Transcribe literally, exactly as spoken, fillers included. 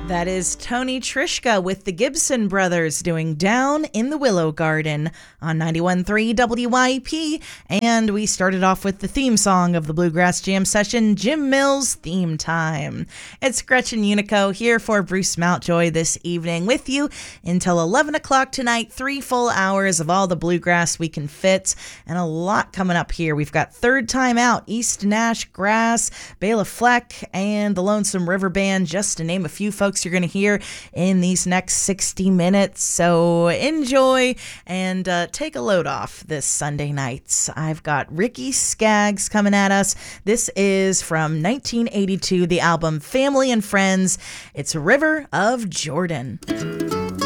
That is Tony Trishka with the Gibson Brothers doing Down in the Willow Garden on ninety-one point three W Y P. And we started off with the theme song of the Bluegrass Jam session, Jim Mills Theme Time. It's Gretchen Unico here for Bruce Mountjoy this evening with you until eleven o'clock tonight. Three full hours of all the bluegrass we can fit and a lot coming up here. We've got Third Time Out, East Nash Grass, Bela Fleck, and the Lonesome River Band, just to name a few folks you're going to hear in these next sixty minutes. So enjoy and uh, take a load off this Sunday night. I've got Ricky Skaggs coming at us. This is from nineteen eighty-two, the album Family and Friends. It's River of Jordan.